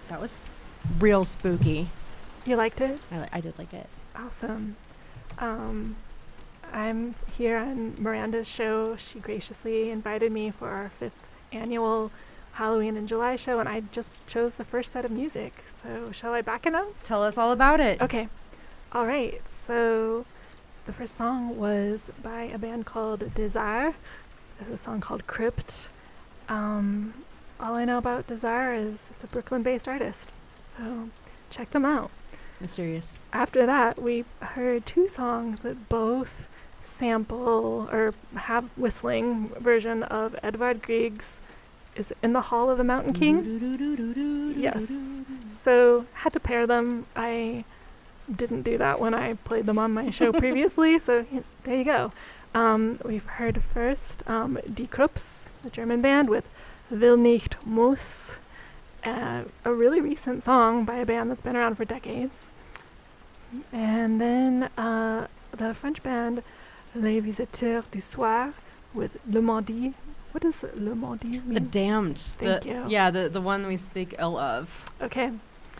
That was real spooky. You liked it? I did like it. Awesome. I'm here on Miranda's show. She graciously invited me for our 5th annual Halloween in July show, and I just chose the first set of music. So shall I back announce? Tell us all about it. Okay. All right. So the first song was by a band called Desire. There's a song called Crypt. All I know about Desire is it's a Brooklyn-based artist. So check them out. Mysterious. After that, we heard 2 songs that both sample or have whistling version of Edvard Grieg's Is In the Hall of the Mountain King? Yes. So had to pair them. I didn't do that when I played them on my show previously, so there you go. We've heard first Die Krups, the German band, with Will nicht muss, a really recent song by a band that's been around for decades. And then the French band Les Visiteurs du Soir with Le Maudit. What does Le Maudit mean? The Damned. Thank you. Yeah, the one we speak ill of. Okay.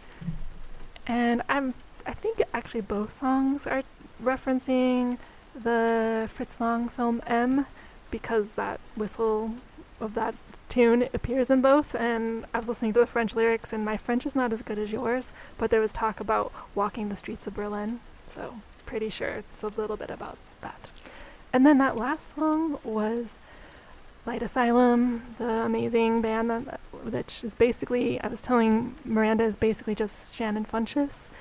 And I think actually both songs are referencing the Fritz Lang film M, because that whistle of that tune appears in both. And I was listening to the French lyrics, and my French is not as good as yours, but there was talk about walking the streets of Berlin, so pretty sure it's a little bit about that. And then that last song was Light Asylum, the amazing band that is basically, I was telling Miranda, is basically just Shannon Funches,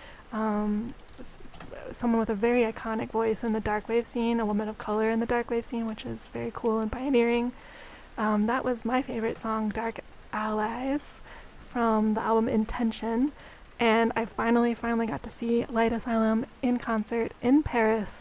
someone with a very iconic voice in the darkwave scene, a woman of color in the darkwave scene, which is very cool and pioneering. That was my favorite song, Dark Allies, from the album Intention. And I finally got to see Light Asylum in concert in Paris.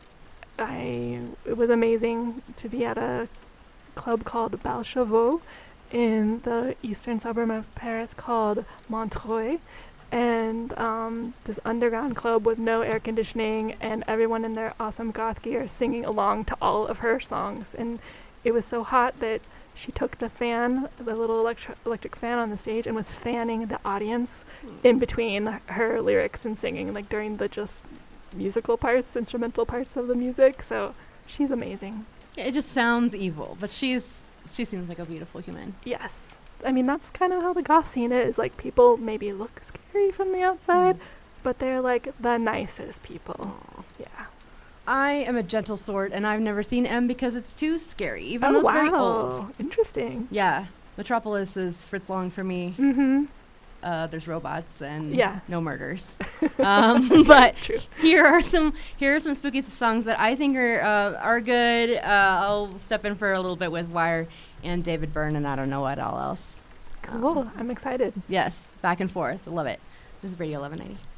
It was amazing to be at a club called Bal Chevaux in the eastern suburb of Paris called Montreuil. And this underground club with no air conditioning, and everyone in their awesome goth gear singing along to all of her songs. And it was so hot that she took the fan, the little electric fan on the stage, and was fanning the audience in between her lyrics and singing, like during the just musical parts, instrumental parts of the music. So she's amazing. Yeah, it just sounds evil, but she seems like a beautiful human. Yes. I mean, that's kind of how the goth scene is. Like, people maybe look scary from the outside, but they're like the nicest people. Aww. Yeah. I am a gentle sort, and I've never seen M because it's too scary, even though it's very old. Interesting. Yeah. Metropolis is Fritz Lang for me. Mm-hmm. There's robots and no murders. But True. here are some spooky songs that I think are good. I'll step in for a little bit with Wire and David Byrne, and I don't know what all else. Cool. I'm excited. Yes, back and forth. I love it. This is Radio 1190.